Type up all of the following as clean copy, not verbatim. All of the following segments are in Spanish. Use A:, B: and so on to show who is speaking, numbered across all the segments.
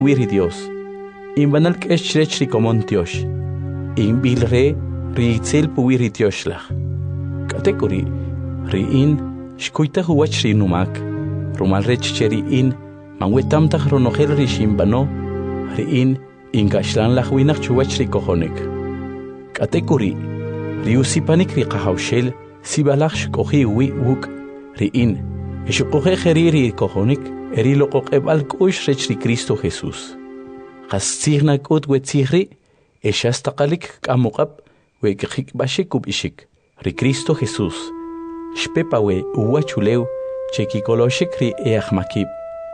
A: wiri Dios. Inbanal k'eshrech ri komontiosh. Inbil re riitzel puwiri Dioslach. Katekuri ri in shkuita huwach ri numak. Rumal rech cheri in manwetamtach ronogel ri shimbano. Ri in inkashlan lach winach chuwach ri kohonik. Katekuri ri usipanik ri kahawshel sibalach shkohi wi wuk. Ri in eshukohe ri kohonik eri loqoqeb al kush rech ri Cristo Jesús. Qastzigna kut wetzigri eshastaqalik kamuqab wekik bashik ubishik ri Cristo Jesús. Shpepawe uwachuleu chekikoloshik ri eachmakib.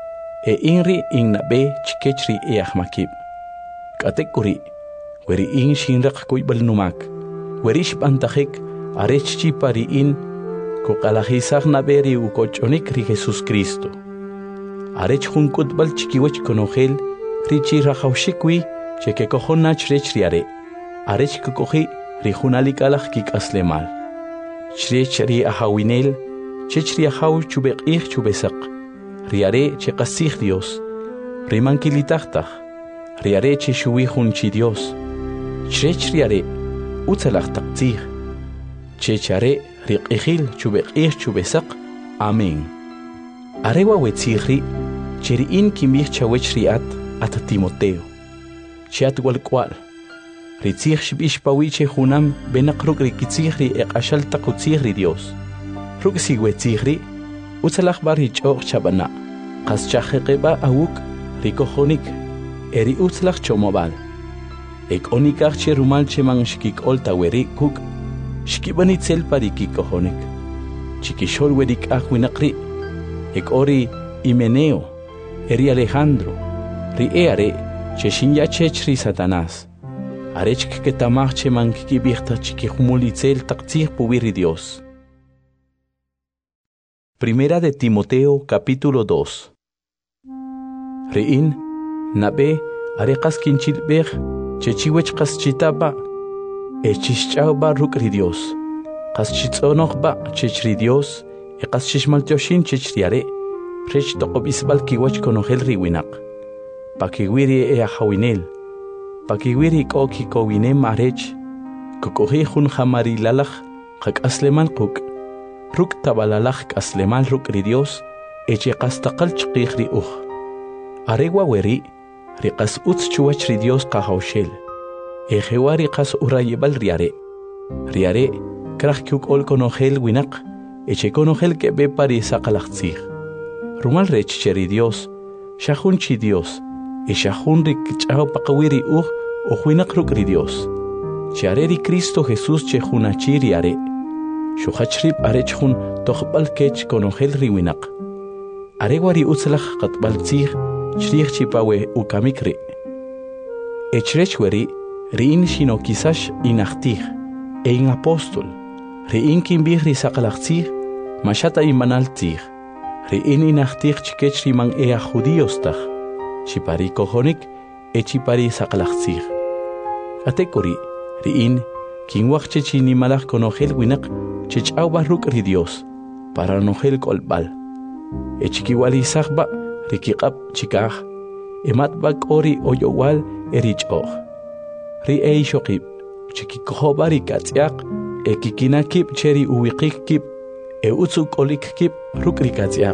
A: Inri innabe chikech ri eachmakib. Katekuri weri in shinraq kuybal numak. Werish bantahik arechchi pari in koqalajisaq naberi ukochonik ri Jesús Cristo. Arech junkutbal chikiwach konogel richi rajawshikwi cheke kohonach rech riare. Arech kukohi ri junalikalaj kik aslemal. Chrech ri ahawinel chech ri ahaw chubeqih chubesaq. Riare che qasig Dios. Rimankilitachtach. Riare che shuwi junchi Dios. Chrech riare utzalach taqtzig. Chechare riqihil chubeqih chubesaq. Amén. Arewa wetzigri cheri in kimich chawech riat at Timoteo. Chiat walkwal. Ritzig shibish pawiche junam benakruk rikitzigri eqashal taqutzigri Dios. Ruk sigwetzigri utzalach bar hichoq chabana. Qas chajeqeba awuk rikohonik eri utzalach chomobal. Ek onikach che rumal cheman shkik olta weri kuk shkibanitzel parikikohonik. Chikishol werik ahwinakri. Ek ori Himeneo, eri Alejandro, ri eare, che shinya chech ri Satanás. Arech que tamach che man kibirta chikihumulitzel taktzir puwiri Dios. Primera de Timoteo, capítulo 2. Riin, nabe, arekas kinchilbech, chechiwech kaschitaba, echischauba rukri Dios. Kaschitzonochba, chechri Dios, eqasishmaltioshin chechriare. Rech toqobisbal kiwach konogel riwinak. Pakiwiri ahawinel. Pakiwiri koki kowinem arech. Kukohi jun jamarilalach kak asleman kuk. Ruk tabalalach asleman ruk ri Dios. Eche qastaqal chqih ri uj. Arewa weri riqas utz chuwach ri Dios qahawshel. Ejewa riqas urayebal riare. Riare krach kuk ol konogel winak. Eche konogel kebe pari saqalachtzig. Rumal rech cheri Dios, shahunchi Dios, e shahunrik chao paqawiri ujuinak rukri Dios. Chiareri Cristo Jesús chehunachiri are. Shuhachrib arechun tohbal kech konogel riwinak. Arewari utzlach qatbal tzig, chrich chipawe ukamikri. Echrechweri, riin shino kisash inachtig, ein apostol, riin kimbihri saqalachtzig, mashata imanal tzig. Riin inachtig chikech riman ea judíostach, chipari kohonik, chipari saqalachtzig. Katekori, riin, kinwach chechini malach konogel winak, chechau barruk ri Dios, para nogel kolbal. Echikiwali sahba, rikiqab chikaj, ematbak ori oyowal erichoch. Ri eishokib, chikikohobari katziak, ekikinakib cheri uwikikib, utzuk olik kib ruk rikatziak.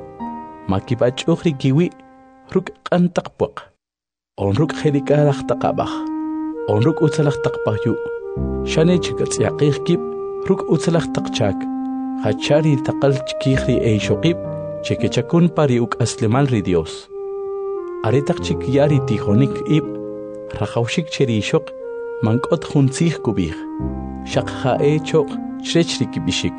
A: Makibachuk rikiwi ruk qantakpuak. On ruk khelikalach taqabach. On ruk utzalach taqpahyu. Shane chikatsiaqih kib ruk utzalach taqchak. Hachari taqal chikihri eishokib chekechakun pari uk aslemal ri Dios. Aretak chikyari tijonik ib rajawshik cheri ishok mankot juntzih kubih. Shakha echok chrechri kibishik.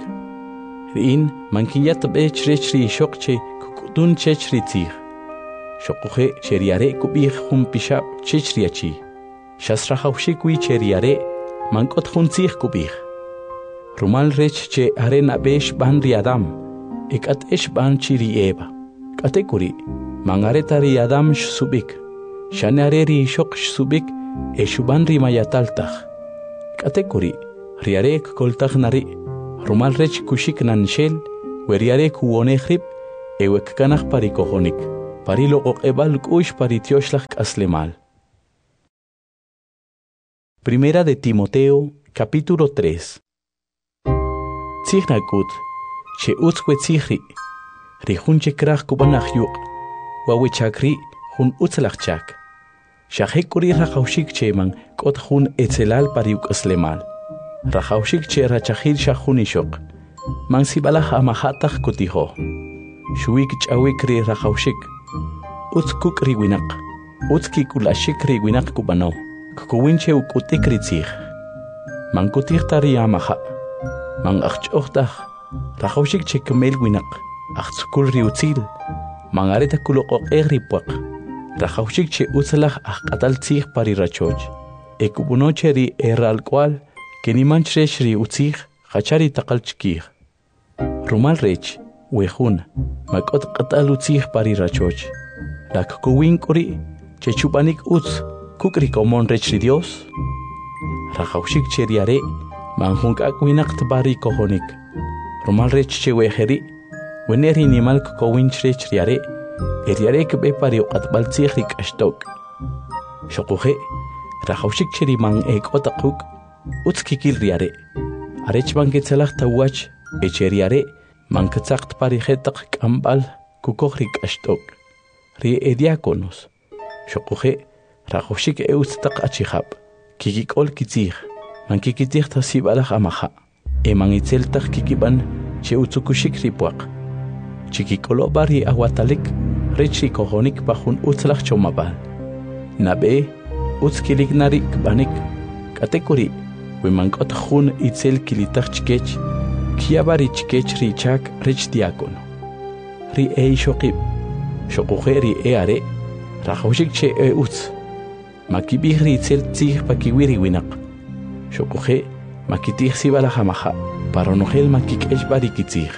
A: Riin mankiyat be chrechri shokche kukudun chechri tzig. Shokuhe cheriare kubih hum pishab chechriachi. Shasrahawshikwi cheriare mankot huntzig kubih. Rumal rech che arena besh ban riadam. Ekat esh ban chiri eba. Katekuri mangareta riadam shsubik. Shanare ri shok shsubik eshuban rimayataltach. Katekuri riare koltach nari. Rumal rech kushik nanshel, weriare kuone grip, ewek kanach parikohonik, parilo oqebal kush paritioshlah aslemal. Primera de Timoteo, capítulo 3. Tsihnakut, che utzwe tsihri, rihunche krach kubanachyuk, wawechakri hun utzlachchak. Shahekuri rachaushik cheman kot hun etzelal pariuk aslemal. Rachaushik che rachahil shahunishok. Man sibalach amahatach kutiho. Shuik chawikri rachaushik. Utzkuk riwinak. Utzkik ulashik riwinak kubano. Kukuwinche ukutikri tzih. Man kutichtari amaha. Man achchochtach. Rachaushik che kemel winak. Achtzukul riutzil. Man areta kulokok egripuak. Rachaushik che utzalach atal tzih pari rachoch. Ekubunoche ri erral cual. Que ni manchresh ri utzih. Hachari takal chkih. Rumal rech. Wehun. Makot qatal utzih pari rachoch. La kukuwin kuri. Che chupanik utz. Kukri komon rech ri Dios. Rachaushik che riare. Manjunk akwinak tbari kohonik. Rumal rech che weheri. Weneri nimal kukowin chrech riare. Eriare kebe pari atbal tzihrik ashtok. Shokuhe. Rachaushik che ri man ek otakuk. Utzkikil riare. Arech man ketzelach tawach. Echeriare. Man ketzakt pari hetak kambal. Kukohrik ashtok. Ri ediakonos. Shokuhe. Rachaushik eutztak achihab. Kikikol kitzih. Man kikitih tasibalach amaha. Man itzeltak kikiban. Che utzukushik ripuak. Chikikolo bari aguatalik. Rechi kohonik pahun utzlach chomabal. Nabe. Utzkilik narik banik. Katekuri. Wimankot hun itzel kilitach chkech. Kiabari chkech richak rech diakono. Ri shokib. Shokuhe ri are. Rachaushik che utz. Makibih ri itzel tzih pakiwiri winak. Shokuhe. Makitih sibala hamaha. Paronohel makikesh bari kitzih.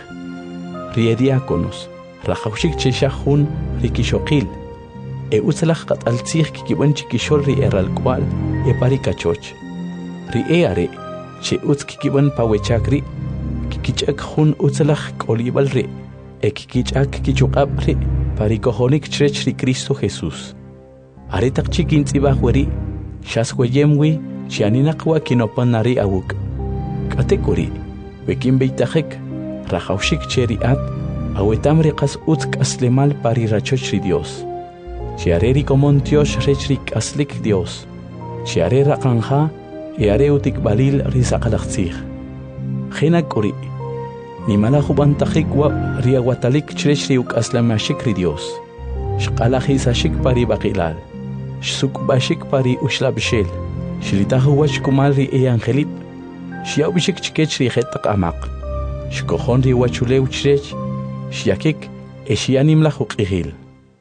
A: Ri diakonos. Rachaushik che shahun rikishokil. Utzalach qatal tzih kikiban chikishol ri erral cual. Pari kachoch. Ri are. Che utz kikiban pawechakri. Kikichak hun utzalach kolibal ri. Kikichak kichukab ri. Pari kohonik chrech ri Cristo Jesús. Aretak chikin tzibah weri. Shasweyemwi. Chianinakwa kinopanari awuk. Katekuri. Wekin beitachek. Rachaushik che riat. Awetam riqas utzk aslemal pari rachoch ri Dios. Chiareri komontiosh rechrik aslik Dios. Chiare raqanja. Eare utik balil risaqalachtzih. Jena kuri. Nimala jubantajik wa riaguatalik chrech riuk aslamashik ri Dios. Shqalajisashik pari baqilal. Shsukbashik pari ushlabshel. Shlitahu wach kumal ri angelip. Shiaubishik chkech ri jetak amaq. Shkohon ri wachulew chrech. Shiakik eshianim la juqihil.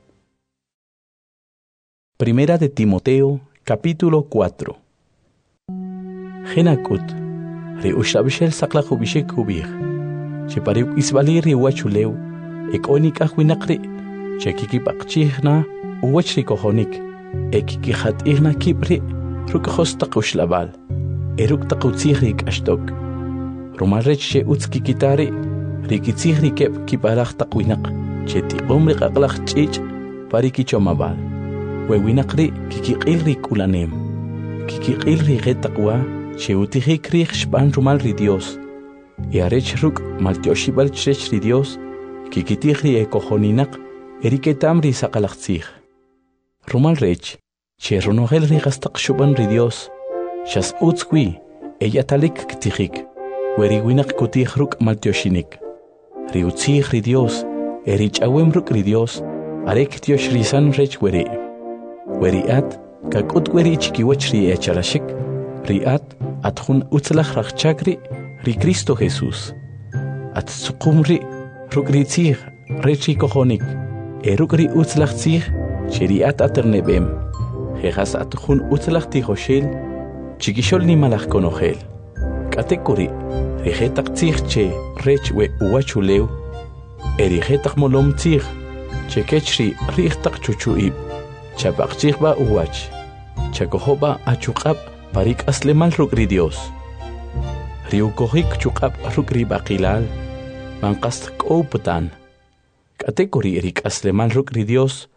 A: Primera de Timoteo, capítulo 4. Genakut, ri ushabishel sakla jubishik hubih. Chepariuk isbali ri wachulew, ekonik ahwinakri, chekikipakchihna, uwachri kohonik, ekikihat ihna kipri, rukahos takushlabal, eruk takutzihrik ashtok. Rumarech she utzkikitari, rikitzihri kep kiparach takwinak, cheti omrik aklach chich, parikichomabal. Wewinakri kikikilri kulanem. Kikikilri getakwa, cheutihikri shpan rumal ri Dios. Arech ruk maltioshibal chrech ri Dios, kikitihri ekohoninak, eriketamri sakalachtzih. Rumal rech, che runohel ri gastak shuban ri Dios, shas utzkwi, eyatalik ktihik, weriwinak kutih ruk maltioshinik. Ri utzih ri Dios, erich awem ruk ri Dios, arek tiosh risan rech weri. Weriat, kakut weri chikiwach ri echarashik, riat, atjun utzlach rachchakri, ri Cristo Jesús. At tsukumri, rukritzih, rechi kohonik, erukri utzlach tzih, cheriat aternebem. Jejas atjun utzlach tijoshel, chikishol ni malach konohel. Katekuri, rijetak tzih che rech we uwachulew, erijetak molom tzih, chekechri rijetak chuchuib. Chapakchihba uwach. Chakohoba achukab parik aslemal rukri Dios. Riukohik chukab rukri bakilal. Mankast kouputan. Katekuri erik aslemal rukri Dios.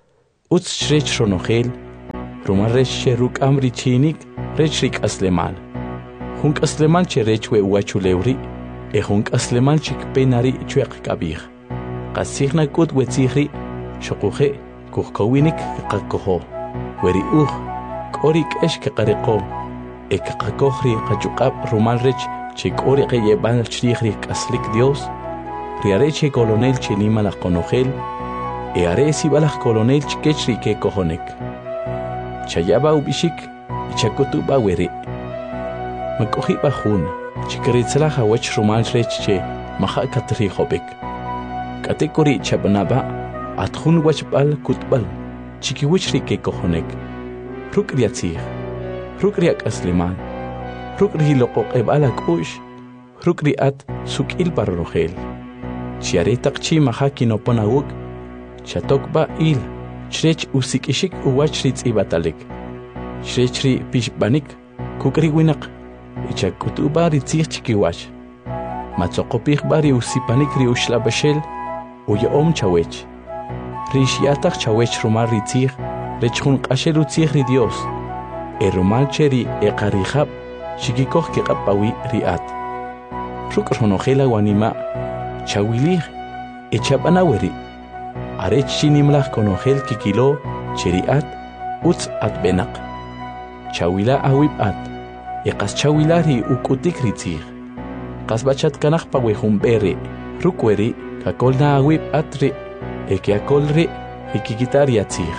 A: Uts shrech ronogel, rumal rech sheruk amri chinik, rech rik aslemal. Hunk aslemal che rech we uachulewri, hunk aslemal chik penari chuek kabir. Qasihna kut wetzihri, shokuhe, kuhkawinik kakoho. Weri korik esh kakareko. Kakohri kachukab rumal rech, chik ori yebal chrihri kaslik Dios. Riareche colonel chenima la conogel, are si balas colonel chikechri ke kohonek. Chayaba ubishik, chakutuba weri. Makohi bahun, chikritzla hawach rumal reche, maha katri hobek. Katekori chabanaba, athun wachbal kutbal, chikiwichri ke kohonek. Rukriatzir, rukriak asliman, rukri loko ebala kush, rukriat sukil parrogel. Chiaretak chi mahaki no ponawuk, chatokba il, chrech usikishik uwachritz ibatalik. Chrechri pishbanik, kukri winak, ichakutuba ritzir chikiwach. Matzokopich bari usipanik ri ushlabashel, uyaom chawech. Rishiatak chawech rumar ritzir, rechun qashel utzir ri Dios. Rumal cheri eqarihab, shikikoh kikapawi riat. Rukronogela wanima, Chawilir, echabanaweri. Arech chinimlah conogel kikilo, cheriat, utz at benak. Chawila awib at. Ekas chawilari ukutik ritzir. Kasbachat kanak pawehumbere. Rukweri, kakolna awib atri. Ekeakolri, ekikitariatzir.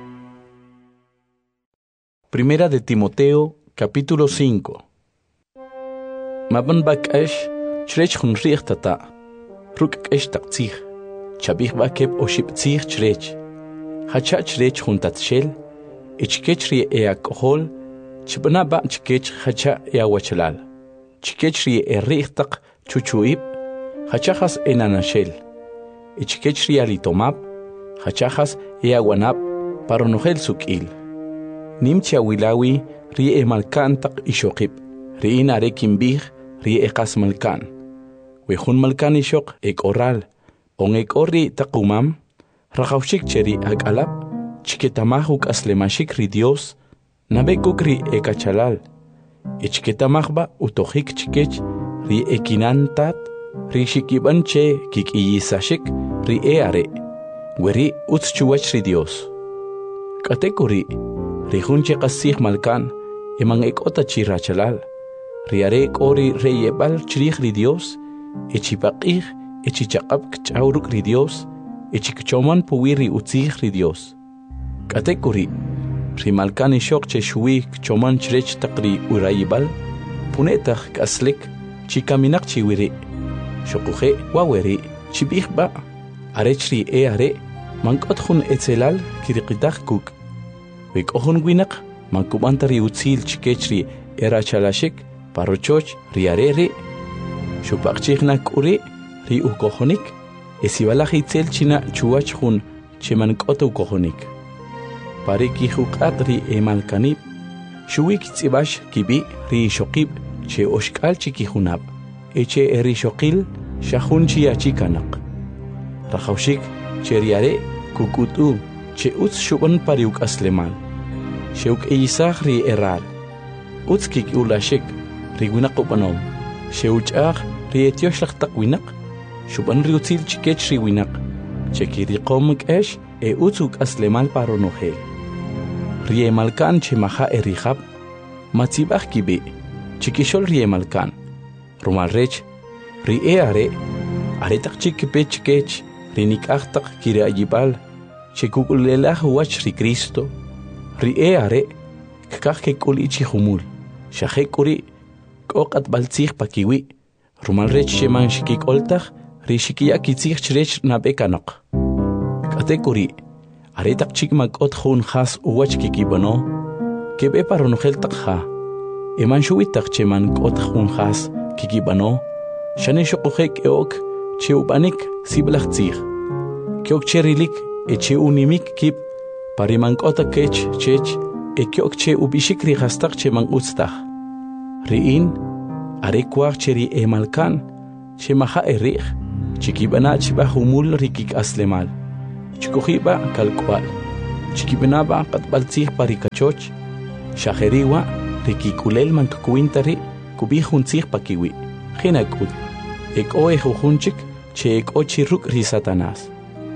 A: Primera de Timoteo, capítulo 5. Maban bakash, chrech hunrich tata. Ruk eshtaktzir, chabich bakeb oshiptzir chrech. Hacha chrech juntatshel, ichkechri eakohol, chibnaba chkech hacha eawachalal. Chkechri erichtak chuchuib, hachachas enanashel. Ichkechri alitomab, hachachas eawanab, paronogel sukil. Nimcha wilawi, rie emalkantak ishokib, rie narekimbir, rie ekas malkan. Wehun malkan ishok ek oral, on ek ori takumam, rakaushik cheri ag alap, chiketamahuk aslemashik ri Dios, nabekukri ekachalal, echiketamahba utohik chikech, ri ekinantat, ri shikiban che kikiyisashik, ri eare, weri utschuwach ri Dios. Katekuri, ri hunche kasih malkan, emang ek ota chirachalal, ri are ek ori reyebal chirich ri Dios, Echipaqih, echichaqab kchauruk ri Dios, echikchoman puwiri utzih ri Dios. Katekuri, rimalkan ishok cheshui kchoman chrech takri urayibal, punetah kaslik, chikaminak chiwiri. Shokuhe waweri, chibihba, arechri are, mankothun etzelal kirikitah kuk. Wikohun winak, mankubantari utzil chikechri erachalashik, parochoch riarere, Shupakchikna kuri, ri ukohonik, esibalaj itzel china chuachun, chimankoto ukohonik. Pariki hukat ri emalkanib, shuik tzibash kibi ri shokib, che oshkal chikihunab, eche eri shokil, shahun chiachikanak. Rajaushik, che riare, kukutu, che utz shuban pariuk aslemal. Sheuk eisach ri eral. Utzkik ulashik, ri winakupanom. Sheuchach, rietioshach takwinak, shuban riutzil chikech riwinak, chekiriqomik esh, utzuk aslemal paronogel. Riemalkan chemaha erihab, matzibach kibi, chikishol riemalkan, rumalrech, rieare, aretak chikipe chikech, rinikachtak kiriayibal, chekukulelah huach ri Cristo, rieare, kakakekulichi humul, shahekuri, Okat baltzich pakiwi, rumalrech sheman shikik oltach, rishikia kitzich chrech nabekanok. Katekuri, aretak chikmak ot hun has uwach kikibano, kebe paronogel takha. Eman shuitak cheman ot hun has kikibano, shane shokuhek eok, cheubanik siblachtzich. Kyok cherilik, eche unimik kip, pariman ota kech chech, kyok che ubishik rihastak cheman utstach. Riin, arekwach cheri emalkan, chemaha erich, chikibana chibahumul rikik aslemal, chikuhiba kalkwal, chikibenaba qatbaltzih parikachoch, shajeriwa, rikikulel mankukuintari, kubijuntzih pakiwi, jinakut, eko ejujunchik, che eko chiruk ri Satanás.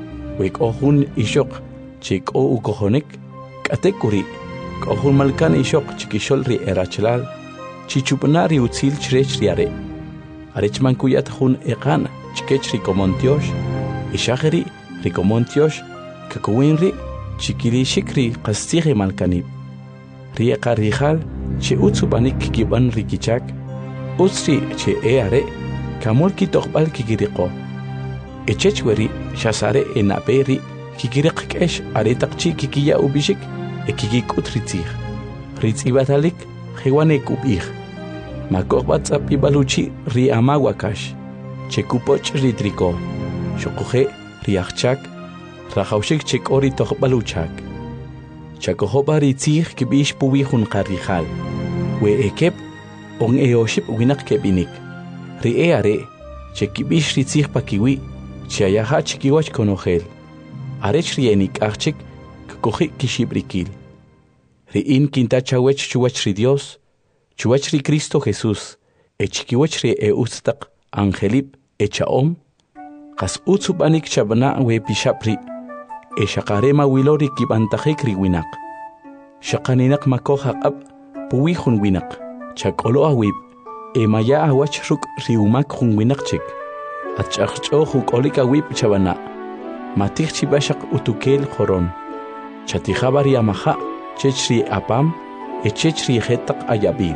A: Weko jun ishok, che eko ukojonik, katekuri, kohun malkan ishok chikishol ri erachlal, chichupnari utzil chrech riare. Arechmankuyat jun ekan, chikech rikomontiosh, ishajeri rikomontiosh, kakuinri, chikiri shikri qastigi malkanib. Rieka rijal, che utsubanik kiban rikichak, utsri che eare, kamul kitokbal kikiriko. Echechweri, shasare enaperi, kikirikkesh aretakchi kikiya ubishik, ekikikut ritzig. Ritzibatalik, hewanek ubig. Makokbatzap ibaluchi ri amawakash, chekupoch ritriko, shokoje riachchak, rajaushik chekori tokbaluchak. Chakohoba ritzig kibish puwijun qarijal, we ekep on eoship winak kebinik. Ri eare, chekibish ritzig pakiwi, chiayaha chikiwach konogel. Arech rienik achik, kakoji kishibrikil. Ri in kintachawech chuwach ri Dios, chuwach ri Cristo Jesús, echikiwach ri eustak angelip echaom, kas utsubanik chabana we pishapri, shakarema wilori kibantajik ri winak. Shakaninak makohak ab, puwijun winak, chakolo awib, maya awach ruk riumak hun winakchik. Achachcho hukolik awib chabana. Matich chibashak utukel joron. Chatijabar yamaha, chechri apam, echechri hetak ayabil.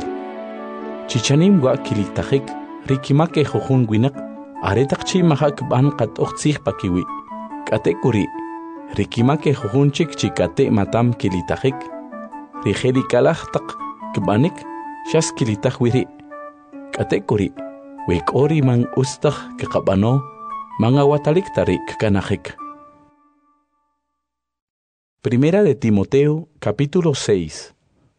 A: Chichanim wa kilitajik, rikimake jojun winak, aretak chi mahak ban kat oxig pakiwi. Katekuri, rikimake jojunchik chikate matam kilitajik. Rijeri kalachtak kbanik, shas kilitajwiri. Katekuri, wekori man ustah kekabano, mangawatalik tarik kanajik. Primera de Timoteo, capítulo 6.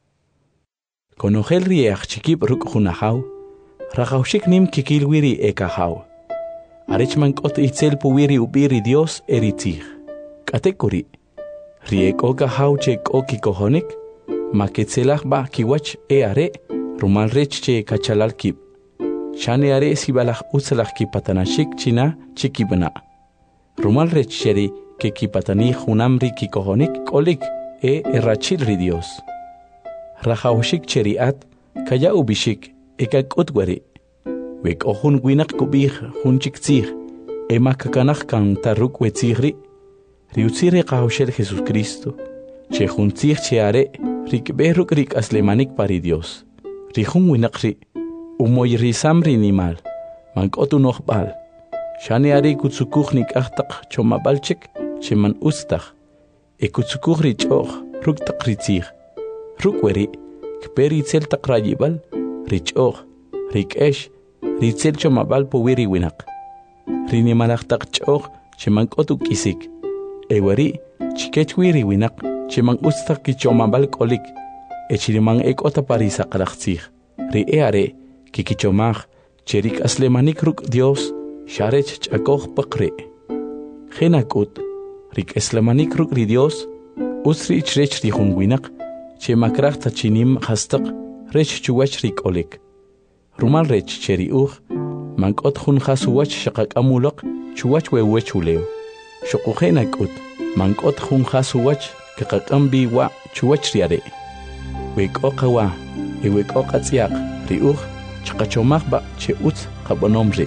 A: Konogel riech chikip ruk hunahau, rajaushik nim kikilwiri ekahau. Arechman kot itzel puwiri ubiri Dios eritzig. Katekuri, riek okahau chek okikohonik, maketzelach ba kiwach eare, rumal rech che kachalal kip. Shane are sibalach utzelach kipatanashik china chikibana. Rumal rech sheri que kipatani junamri kikohonik kolik errachil ri Dios. Rajaushik cheriat kaya ubishik ekak utwari. Wek ohun winak kubih hunchik tzig emakakanach kan taruk wetzigri. Riutzire kahaushel Jesus Cristo. Che juntzig cheare rikberuk rik aslemanik pari Dios. Rijun winakri umoy risamri nimal. Mankotu nochbal. Shane are kutsukuchnik achtak chomabalchik. Cheman ustach, ekutsukuhri choch, ruk takritzig. Rukweri, kperitzel takrayibal, richoch, rikesh, ritzel chomabal powiri winak. Rinimalach takchoch, cheman kotuk isik. Eweri, chikechwiri winak, cheman ustach kichomabal kolik, echiriman ekota parisa kalachzig. Ri eare, kikichomach, cherik aslemanik ruk Dios, sharech chakoch pakre. Genakut, rik eslamanik ruk ri Dios, usri chrech ri hunwinak, che makrach tachinim hastak, rech chuwach rik olik. Rumal rech cheri mankot hun hasuwach shakak amulak, chuwach wewech uleo. Shokuhenak mankot hun hasuwach, kakakambi wa chuwach riare. Wek okawa, wek okatziak, ri chakachomach ba che utz kabonomri.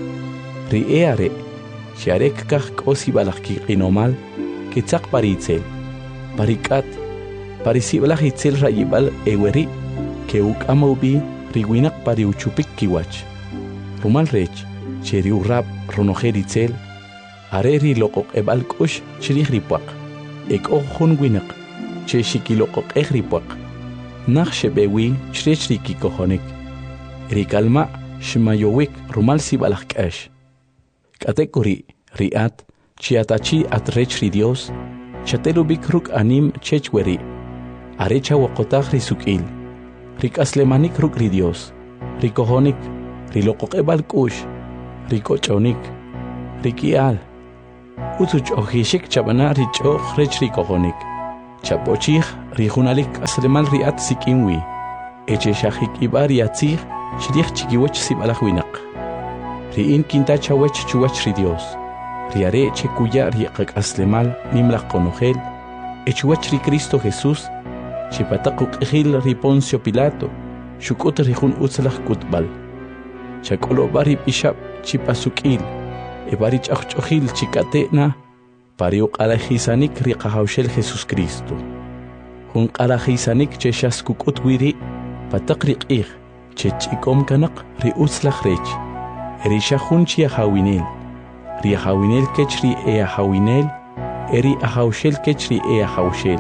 A: Ri eare, Sharek kach kosi balaki qinomal, kitzak paritzel, parikat, parisibalak itzel rayibal eweri, keuk amaubi, riwinak pariuchupik kiwach. Rumal rech, cheriu rap, ronojeritzel, areri lokok ebal kush, chirihripuak, ek ohun winak, che shikilokok ehripuak, nach shebewi, chrechri kohonik, rikalma, shmayowik, rumal sibalak kash. Katekuri riat chiatachi atrech ri Dios chatelubik ruk anim chechweri arecha wakotach risukil rik aslemanik ruk ri Dios rikohonik rilokok ebal kush rikochonik rikial utuch ohishik chabana richoch rech rikohonik chapochij rijunalik aslemal riat sikinwi eche shahik ibari atzij shrij chikiwach sibalaj winaq riin kinta chawach chuwach ri Dios riare che kuya riqak aslemal nimlaq qonojel echuwach ri Cristo Jesús chipataquk ejil ri Poncio Pilato shukut rijun utzlaj kutbal chakolo bari pishab chipasukil ebari ch'aqch'ojil chikatena pariuq alajisanik riqahawshel Jesús Cristo jun qalajisanik che shaskukut wiri pataq riq'ij che ch'ikom kanaq ri utzlaj rech eri shajun chi ahawinel ri ahawinel kech ri ahawinel eri ahawshel kech ri ahawshel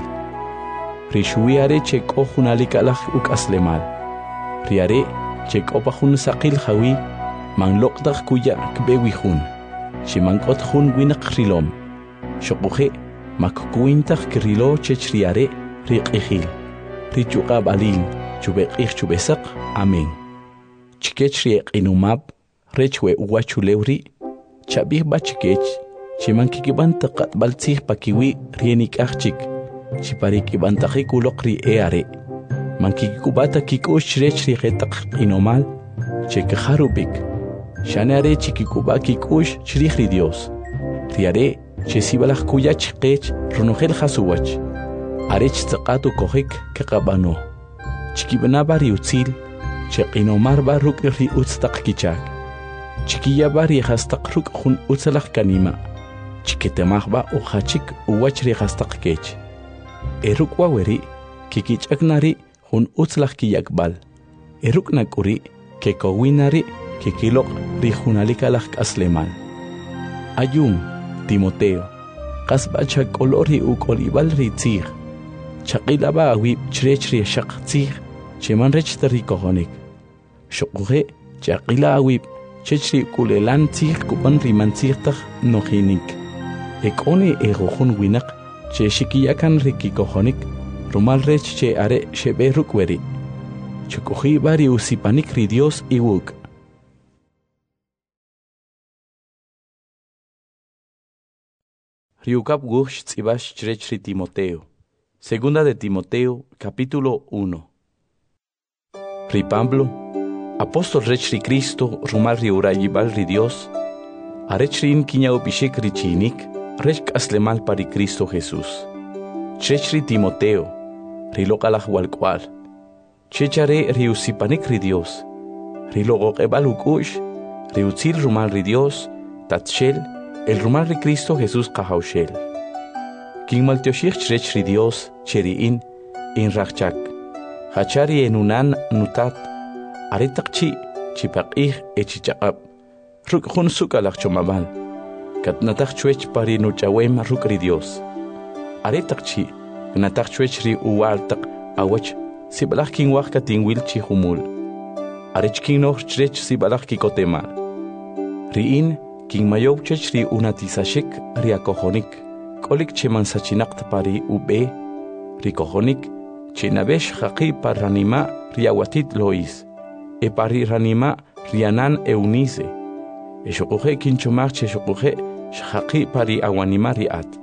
A: ri shuwiare che k'o junalik alaj uk'aslemal riare che k'opa jun saqil jawi manloqtaj kuya kbewi jun ximank'ot jun winaq rilom xoquje makkuintaj kirilo chech riare riq'ijil richuqab alin chubeq'ij chubesaq amén chikech riq'inumab rech we uwachulewri chabij bachikech chimankikibanta qatbaltzij pakiwi rienik'ajchik chiparik'ibantajik uloq ri are mankikubata kik'ux rech riqetaq q'inomal chekajarubik xaneare chikikuba kik'ux chrij ri Dios riare che sibalaj kuyach qech runojel jasuwach arech tzaqatu kojik kaqabano chikibnaba riutzil che q'inomarba ruk' ri utztaq kichak chikiyaba ri jastaq ruk' jun utzlaj kanima chiketemajba ujachik uwach ri jastaq kech eruk waweri kikich'aknari jun utzlaj kiyakbal eruk nak'uri kekowinari kikiloq ri junalik alaj k'aslemal ayum Timoteo qasba chak'olo ri uk'olib'al ri tzij chaq'ilaba awib chrech ri xaq tzij cheman rech ri kojonik xoquje chaq'ila awib chech ri kulelan tzij kupan ri mantzijtaj nojinik ek'oni ejojun winaq che xikiyakan ri kikojonik rumal rech che are xeb'e ruk' weri chuk'ujiba ri usipanik ri Dios iwuk' Riukab gush tzibash chrech ri Timoteo. Segunda de Timoteo, capítulo 1. Ri Pablo, apóstol rech ri Cristo, rumal ri urayibal ri Dios, arech rin kiña upishik ri chinik, rech aslemal pari Cristo Jesús. Chrech ri Timoteo, ri loqalaj walkwal. Chechare ri usipanik ri Dios, ri loqoqebal ukush, ri utzil rumal ri Dios, tatshel, el rumal ri Cristo Jesús qahawshel. King maltioshich chrech ri Dios cheriin in rachak. Hachari enunan nutat. Aretaqchi chipaq'ij echichaqab. Ruk jun sukalaj chomabal. Katnataq chwech pari nuchawem ruk ri Dios. Aretaqchi gnataq chwech ri uwaltaq awach sibalaj king waj katingwil chi humul. Arech king noh chrech sibalaj kikotemal. Riin king mayow chech ri unatisashik ri akojonik kolik cheman sachinaqt pari ube ri kojonik chenabesh haqi par ranima ri awatit lois e pari ranima rianan eunice e shoquje kinchomar che shoquje shaqi pari awanima ri at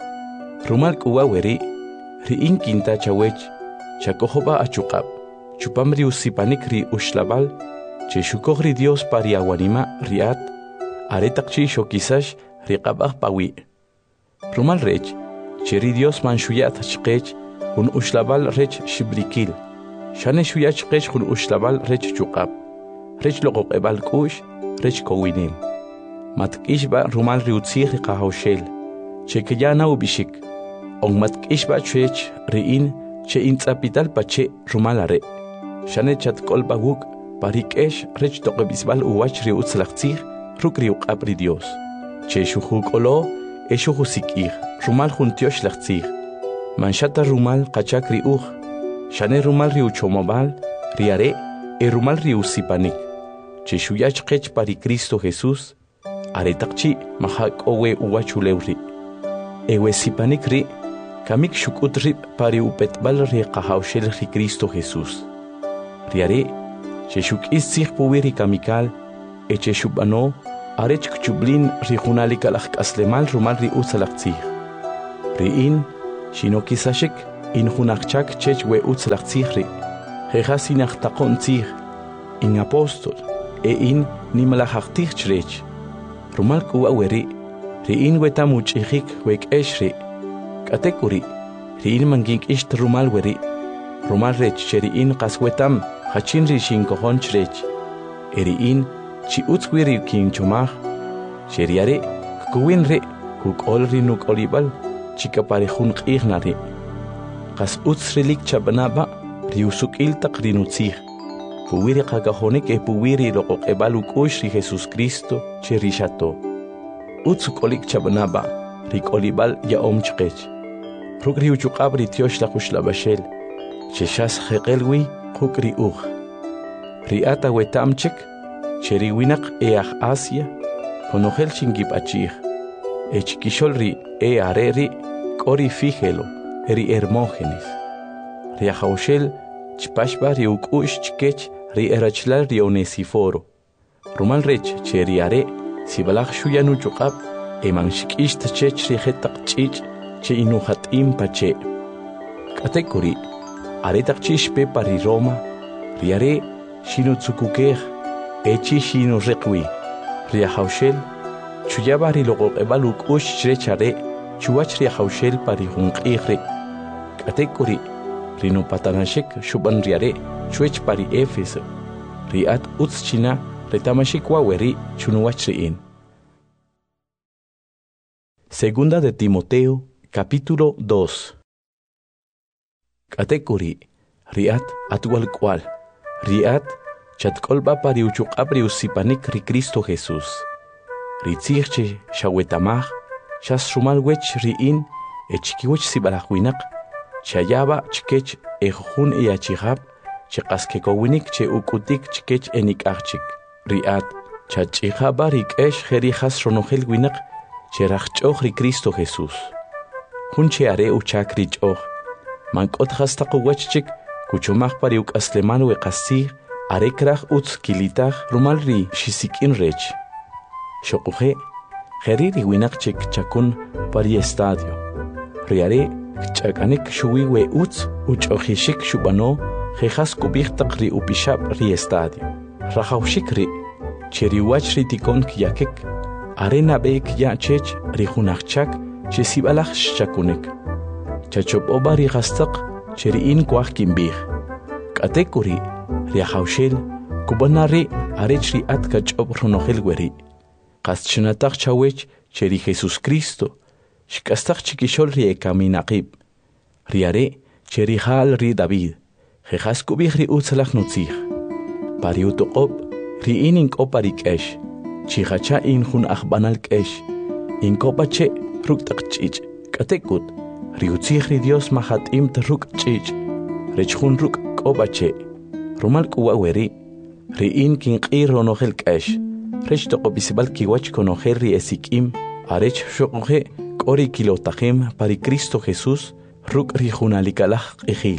A: rumal kuwaweri ri inkinta chawech chakojoba achuqab chupam ri usipanik ri ushlabal che shukoj ri Dios pari awanima ri at aretaqchi shokisash riqabaj pawi. Rumal rech, cheri Dios man shuyat chqech, hun ushlabal rech shibrikil. Shane shuyat chqech hun ushlabal rech chuqab. Rech loqoqebal kush, rech kowinim. Matkishba rumal riutzih riqahawshel. Chekeyana ubishik. On matkishba chwech riin che intzapital pache rumal are. Shane chatkolba wuk parikesh rech toqebisbal uwach riutzlaqtzih ruk riuqab ri Dios. Che shuhukolo e shuhusikir, rumal juntiosh laqtzir. Manshata rumal qachak riuj. Shane rumal riuchomobal, riare e rumal riusipanik. Che shuyach qech pari Cristo Jesús, aretaqchi mahak owe uwachulewri. Ewe sipanik ri, kamik shukut rib pari upetbal ri qahawshel ri Cristo Jesús. Riare, che shukis tzih puwiri kamikal, eche shubano, arech kchublin ri junalik alaj aslemal rumal ri utzalaqtzih. Riin, shinokisashik, in hunachchak chech we utzlachtzihri, jejas inachtaqontzih, in apostol, in nimalachachtichchrech. Rumal kuwa weri, riin wetamuchihik wek eshri, katekuri, riin mangink isht rumal weri, rumal rech cheriin kaswetam, hachin rishin kohonchrech, eriin chi utzwiri kin chumach, cheriare, kuwinre, kuk olri nuk olibal, chika parejun ignari. Kas utzrilik chabanaba, riusuk iltak rinutzih. Puwiri kakahonik puwiri lokok ebaluk ushri Jesus Cristo cherishato. Utsukolik chabanaba, rik olibal ya omchkech. Rukri uchukab ritiosh la kushlabashel. Cheshas hekelwi kukri uch. Riata wetamchek, cheriwinak each Asia, konogel chingip achich. Echkishol ri areri, kori fijelo, ri Hermógenes. Riajaushel, chpashba riuk ush chkech, ri erachlal ri Onesiforo. Rumal rech cheriare, sibalach shuyanu chukab, emanshikisht chech ri hetak chich, che inuhat impache. Katekuri, aretak chish pepa ri Roma, riare, shinu tsukukech, echi shinu rekwi. Riajaushel, Chuyaba rilogok ebaluk ush chrechare, chuach riajaushel pari hunqihre. Katekuri, rino patanashek shuban riare, chuech pari Éfeso. Riat utschina, retamashik waweri, chunuachriin. Segunda de Timoteo, capítulo 2. Katekuri, riat atual cual. Riat, chatkolba pari uchukabri usipanik ri Cristo Jesús. Ritzirche shawetamach, shas rumal wech riin, echkiwech sibalachwinak, chayaba chkech ejun eachihab, chekaskekowinnik che ukutik chkech enikachik. Riat, chachihaba rikesh jerijas ronogel winak, cherachchoch ri Cristo Jesús. Hunche are uchak richoch, mankot hastakuwechchik, kuchumach pariuk asleman wekasir, arekrach utz kilitach rumal ri shisikin rech. Shokuje, Geriri winakchik chakun pari estadio. Riare, chakanik shui we utz, uchojishik shubano, jejas kubirtak ri upishab ri estadio. Rajaushik ri, cheriwach ri tikon kyakek, arena beek ya chech ri hunachchak, chesibalach chakunek. Chachop oba ri gastak, cheriin kwach kimbih. Katekuri, riajaushel, kubanari, arech ri atkach ob runogel weri. Qaschinataq chawech cheri Jesus Cristo, shkastaq chikishol ri ekaminaqib. Riare cheri hal ri David, jejas kubih ri utzalach nutzih. Pari utoqob, ri inin koparik esh, chihacha in hun achbanal kesh, in kopache ruktaq chich, katekut, ri utzih ri Dios mahat im ruk chich, rechhun ruk kopache, rumal kuwaweri, ri in kinqir ronogel kesh. Rech toqo bisibal kiwach konogel ri esikim, arech shoqoje kori kilotajem pari Cristo Jesús, ruk ri junalikalach ejil.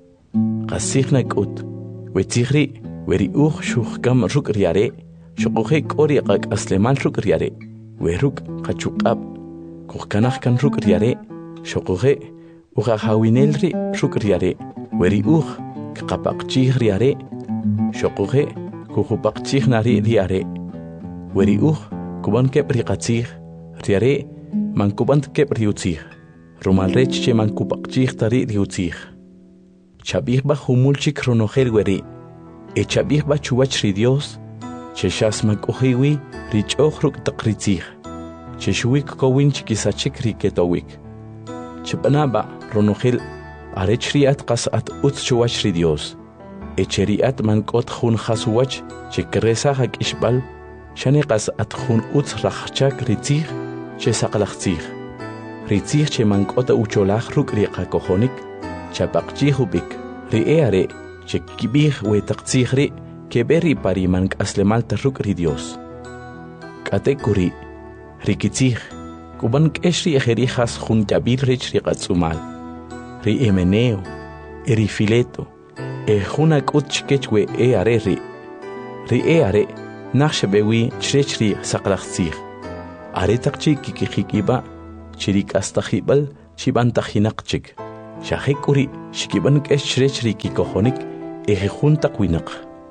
A: Qasihna kut, wetzihri, weri shuhkam ruk riare, shoqoje kori qak aslemal ruk riare, weruk qachukab, kuhkanach kan ruk riare, shoqoje, hawinel ri ruk riare, weri kapakchih riare, shoqoje, kuhupakchih nari riare. Weri kuban kep riqatzih, riare, mankubant kep riutzih, rumal rech che mankupakchih tari riutzih. Chabihba humulchik ronogel weri, chabihba chuwach ri Dios, che shas mankuhiwi richoch ruk takritzih, che shuik kowin chikisachik riketowik. Chepanaba ronogel arech riat qasat utz chuwach ri Dios, cheriat mankot hun khasuwach che kresa hak ishbal, Shaniqas atkhun utz rachchak ritzih, che saqlachtzih. Ritzih che mankota ucholach ruk riqa kohonik, chapaqchih ubik, rieare, che kibih wetaqtzih ri, keberi pari mank aslemal tarruk ri Dios. Katekuri, rikitzih, kuban keshri ejerijas jun jabir rich riqatzumal. Ri Emeneo, eri Fileto, junak utchkechwe eare ri. Rieare, Naxbewi chrechri saqlachtzih. Aretaqchi kikikiba, chirik astahibal, chibantahinaqchik. Shahekuri shikiban keshrech riki kohonik junta winak.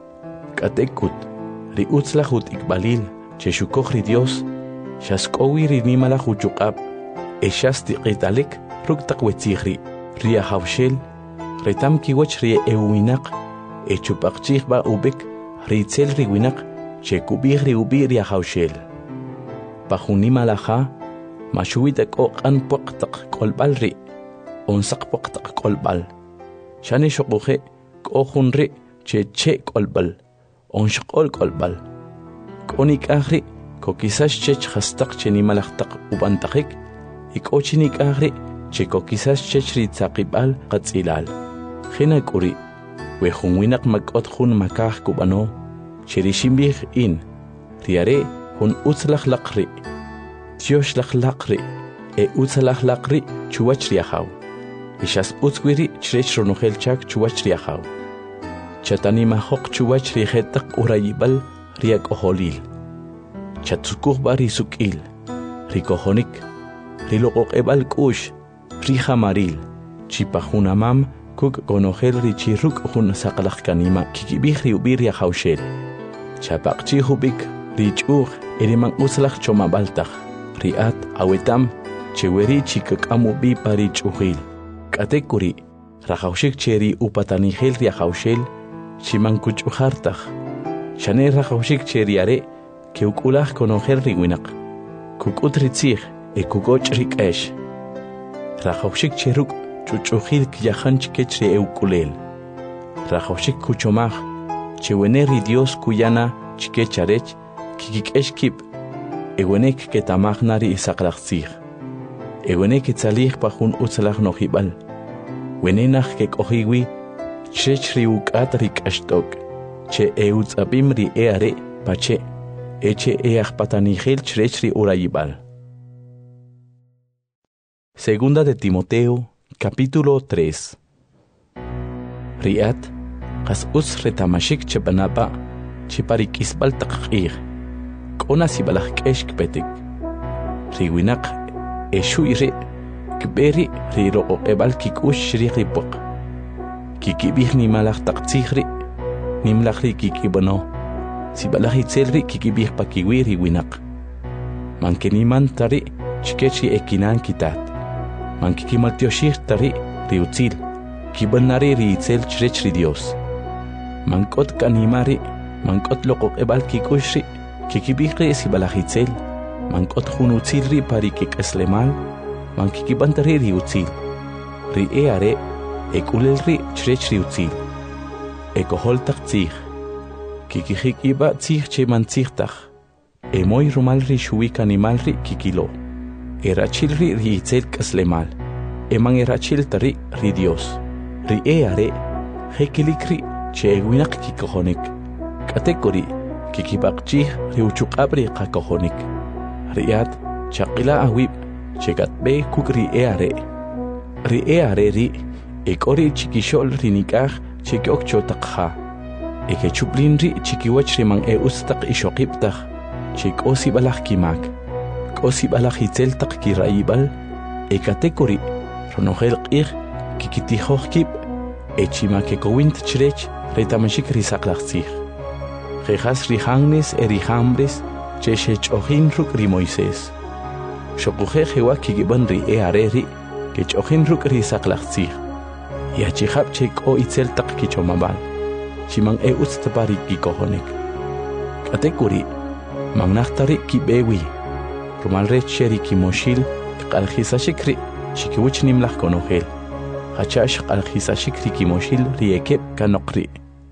A: Katekut ri utzlahut ikbalil cheshukokri Dios shaskowi ri nimala huchukab eshasti qitalik ruktak wetzihri ria hawshel retam kiwach ri winak echupaqchih ba ubik ritzel ri winak chekubih ri ubi ria hawshel pahunimalaha mashuwitak oqan poqtaq kolbal ri onsaq poqtaq kolbal shani shoquhe kohunri che kolbal onshqol kolbal konik ahri ko quizás chech hastaq chenimalaqtaq ubantaqik ikochinik ahri che ko quizás chech ritzaqibal qatzilal khina kuri we hunwinak makot hun makah kubano cherishimbi in riare hun utzlaq laqri tiosh laqri utzlaq laqri chuwach riahaw ishas utzwiri chrech ronohel chak chuwach riahaw chatani mahok chuwach rihetaq urayibal riak oholil chatsukuh bari sukil rikohonik riloqoq ebal kush rihamaril chipahunamam kuk konohel richiruk hun saqlaq kanima kikibih riubir yahawshel chapaqchi hubik richuh eriman uslaq chomabaltaq riat awetam cheweri chikakamu bi pari chuhil katekuri rahawshik cheri upatanihel riahawshel chimankuchuhartaq shane rahawshik cheriare que ukulaj konohel riwinak kukutritzih kukoch rikesh rahawshik cheruk chuchuhil kiyahanch kechri eukulel rahawshik kuchomaj cheweneri Dios kuyana chikecharech kikikesh kip ewenek ketamajnari isaqlaqtzih ewenek itzalih pahun utzalaj nohibal wenenaj kekohiwi chechri ukat rikashtok che eutzabim ri eare pache eche patanigel chrechri urayibal. Segunda de Timoteo, capítulo 3. Riat, qas us retamashik chepanapa, chiparik isbal taqir, kona sibalak keshk petik. Riwinak, eshuire, kberi riro ebal kikush shriqipok. Kikibih ni malak taqtihri, nimlakri kikibano. Si balahi tselri kikibih pakiwiri winak. Mankeniman tari chikechi ekinan kitat. Mankikimaltioshir tari riutzil. Kibanari riitzel chrechri Dios. Mankot kanimari, mankot lokok ebal kikushri, kikibihri si balahi tsel. Mankot hunutzilri pari kikeslemal, mankikibantari riutzil. Ri eare, ekulelri chrechri utzil. Ekoholtak tzih. Kikihikiba tzih che mantzihtaj. Emoy rumalri shuik animalri kikilo. Erachilri riitzel kaslemal. Eman erachil tari ri Dios. Ri eare, hekilikri che ewinak kikohonik. Katekori, kikibakchih riuchukabri kakohonik. Riat, chakila awib, chegatbe kuk ri eare. Ri eare ri, ekori chikishol rinikaj chekiok chotakha. Eke chuplinri chikiwach riman ustaq ishokiptaj chikosi balaj kimak kosi balaj itzeltaq kirayibal ekatekori ronohel qih kikitijojkip echimakekowint chrech retamashik risaqlaqtzij jejas rihangnes erihambres cheshechojin ruk ri Moisés shokuje jewa kigiban ri eareri kechojin ruk risaqlaqtzij yachijab cheko itzeltaq kichomabal chiman ustapari kikohonik. Katekuri, magnachtari kibewi, rumalre cheri kimoshil, qalhisashikri, chikiwich nimlach konohel, hachash qalhisashikri kimoshil riekep kanokri.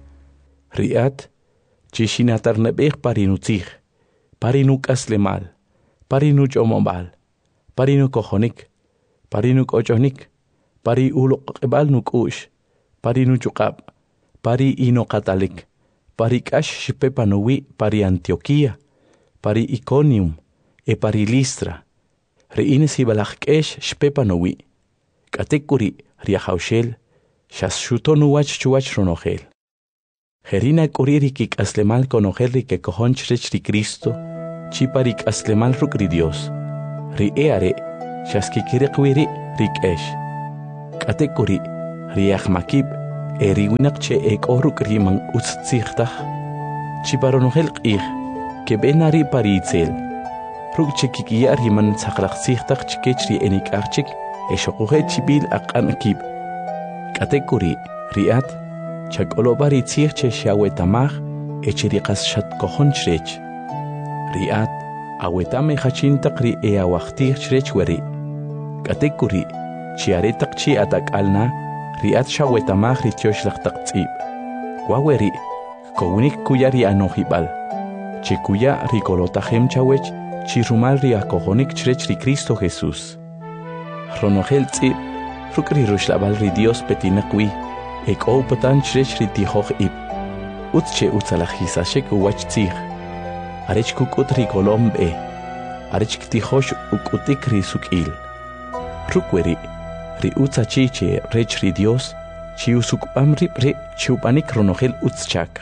A: Riat, chishinatar nebeh parinutzih, parinuk aslemal, parinuk omobal, parinuk kohonik, parinuk ochonik, pari ulok ebal nukush, parinuk chukab, pari ino katalik, pari kash shipepanowi pari Antioquía, pari Iconium, pari Listra. Reine si balakkesh shpepanowi, katekuri riahaushel, shashutonuwach chuwach ronohel. Herina kuririkik aslemal konohel rike kohonchrech ri Cristo, chiparik aslemal ruk ri Dios. Ri eare, shaskikirikwiri rik esh. Katekuri riach makib eriwinak che ekoruk riman utzirtah. Chiparonogel qih que benari paritzel. Ruk chikikia riman tsaklaqsirtah chikechri enikachik eshokuhe chibil aqanakib. Katekuri riat chakolobari tzirche shawetamah echiriqas shatkohon chrech. Riat awetame hachintaq ri eawaqtir chrech weri. Katekuri chiaretak chi atak alna riat shawetamah ri tioshlaqtaq tzib. Waweri kownik kuya ri anohibal. Chikuya ri kolotahem chawech chirumal ri akohonik chrech ri Cristo Jesús. Ronogel tzib rukri rushlabal ri Dios petinaqwi eko upatan chrech ri tihoh ib. Utche utzalajisashek uwach tzig. Arech kukut ri kolombe. Arech ktihosh ukutik ri sukil. Rukweri ri utzachiche rech ri Dios chi usukpam ripre chupanik ronogel utzchak.